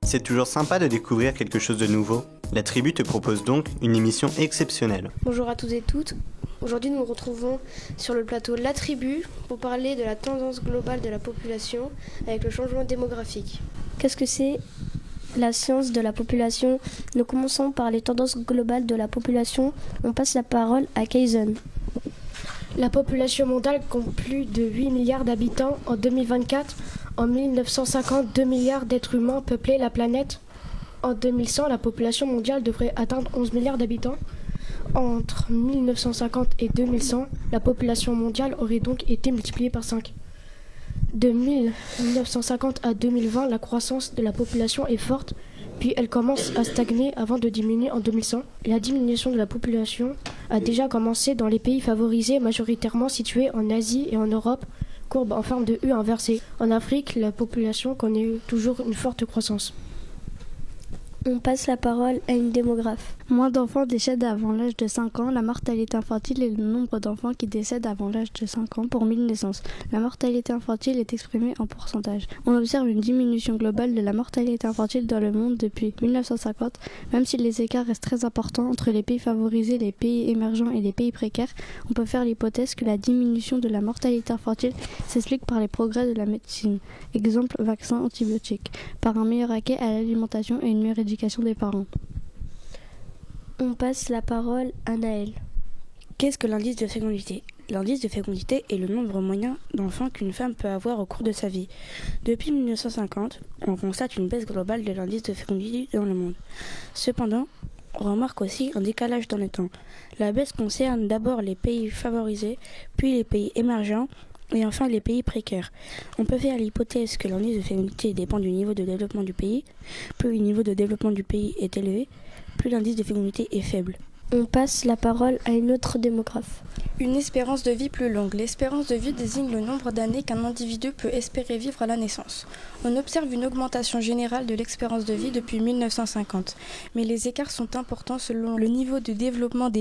C'est toujours sympa de découvrir quelque chose de nouveau. La Tribu te propose donc une émission exceptionnelle. Bonjour à tous et toutes. Aujourd'hui, nous nous retrouvons sur le plateau La Tribu pour parler de la tendance globale de la population avec le changement démographique. Qu'est-ce que c'est la science de la population? Nous commençons par les tendances globales de la population. On passe la parole à Kaizen. La population mondiale compte plus de 8 milliards d'habitants en 2024. En 1950, 2 milliards d'êtres humains peuplaient la planète. En 2100, la population mondiale devrait atteindre 11 milliards d'habitants. Entre 1950 et 2100, la population mondiale aurait donc été multipliée par 5. De 1950 à 2020, la croissance de la population est forte, puis elle commence à stagner avant de diminuer en 2100. La diminution de la population a déjà commencé dans les pays favorisés, majoritairement situés en Asie et en Europe, courbe en forme de U inversée. En Afrique, la population connaît toujours une forte croissance. On passe la parole à une démographe. Moins d'enfants décèdent avant l'âge de 5 ans. La mortalité infantile est le nombre d'enfants qui décèdent avant l'âge de 5 ans pour 1000 naissances. La mortalité infantile est exprimée en pourcentage. On observe une diminution globale de la mortalité infantile dans le monde depuis 1950. Même si les écarts restent très importants entre les pays favorisés, les pays émergents et les pays précaires, on peut faire l'hypothèse que la diminution de la mortalité infantile s'explique par les progrès de la médecine. Exemple, vaccins, antibiotiques. Par un meilleur accès à l'alimentation et une meilleure éducation des parents. On passe la parole à Naël. Qu'est-ce que l'indice de fécondité? L'indice de fécondité est le nombre moyen d'enfants qu'une femme peut avoir au cours de sa vie. Depuis 1950, on constate une baisse globale de l'indice de fécondité dans le monde. Cependant, on remarque aussi un décalage dans le temps. La baisse concerne d'abord les pays favorisés, puis les pays émergents, et enfin les pays précaires. On peut faire l'hypothèse que l'indice de fécondité dépend du niveau de développement du pays. Plus le niveau de développement du pays est élevé, plus l'indice de fécondité est faible. On passe la parole à une autre démographe. Une espérance de vie plus longue. L'espérance de vie désigne le nombre d'années qu'un individu peut espérer vivre à la naissance. On observe une augmentation générale de l'espérance de vie depuis 1950, mais les écarts sont importants selon le niveau de développement des